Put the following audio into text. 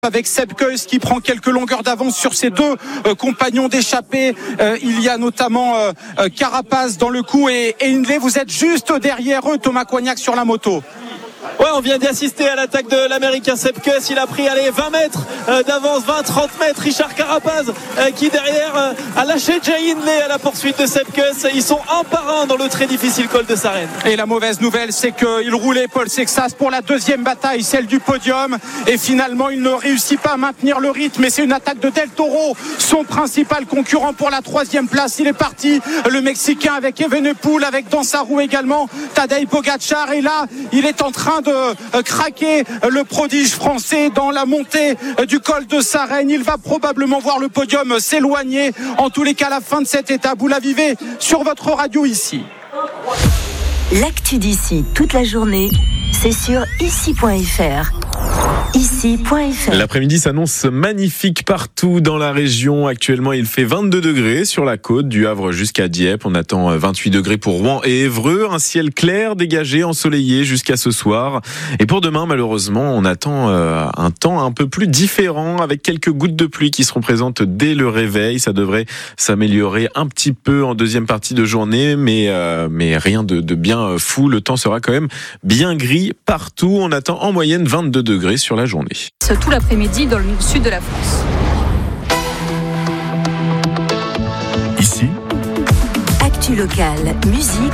avec Sepp Kuss qui prend quelques longueurs d'avance sur ses deux compagnons d'échappée. Il y a notamment Carapaz dans le coup et Hindley. Vous êtes juste derrière eux, Thomas Coignac sur la moto. Ouais, on vient d'assister à l'attaque de l'Américain Sepp Kuss. Il a pris 20 mètres d'avance, 20-30 mètres. Richard Carapaz qui derrière a lâché Jay Hindley à la poursuite de Sepp Kuss. Ils sont un par un dans le très difficile col de Sarenne. Et la mauvaise nouvelle, c'est qu'il roulait Paul Sexas pour la deuxième bataille, celle du podium. Et finalement, il ne réussit pas à maintenir le rythme. Et c'est une attaque de Del Toro, son principal concurrent pour la troisième place. Il est parti, le Mexicain, avec Evenepoel, avec dans sa roue également Tadej Pogačar. Et là, il est en train de craquer, le prodige français, dans la montée du col de Sarenne. Il va probablement voir le podium s'éloigner. En tous les cas, la fin de cette étape, vous la vivez sur votre radio ici. L'actu d'ici toute la journée, c'est sur ici.fr. Ici.fr. L'après-midi s'annonce magnifique partout dans la région. Actuellement, il fait 22 degrés sur la côte du Havre jusqu'à Dieppe. On attend 28 degrés pour Rouen et Évreux. Un ciel clair, dégagé, ensoleillé jusqu'à ce soir. Et pour demain, malheureusement, on attend un temps un peu plus différent avec quelques gouttes de pluie qui seront présentes dès le réveil. Ça devrait s'améliorer un petit peu en deuxième partie de journée, mais rien de bien fou. Le temps sera quand même bien gris partout. On attend en moyenne 22 degrés sur la journée. Tout l'après-midi dans le sud de la France. Ici. Actu locale, musique.